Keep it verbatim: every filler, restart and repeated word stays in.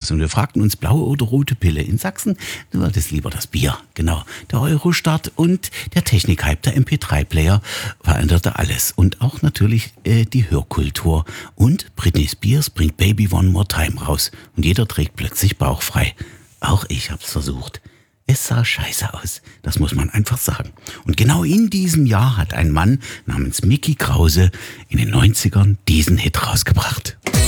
Und wir fragten uns, blaue oder rote Pille. In Sachsen war das lieber das Bier. Genau. Der Eurostart und der Technikhype, der M P drei Player veränderte alles. Und auch natürlich äh, die Hörkultur. Und Britney Spears bringt Baby One More Time raus. Und jeder trägt plötzlich bauchfrei. Auch ich hab's versucht. Es sah scheiße aus, das muss man einfach sagen. Und genau in diesem Jahr hat ein Mann namens Micky Krause in den neunzigern diesen Hit rausgebracht.